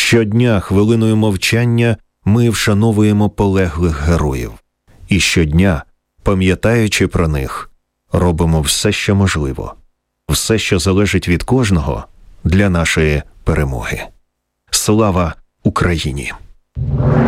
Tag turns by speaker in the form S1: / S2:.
S1: Щодня хвилиною мовчання ми вшановуємо полеглих героїв. І щодня, пам'ятаючи про них, робимо все, що можливо, все, що залежить від кожного, для нашої перемоги. Слава Україні!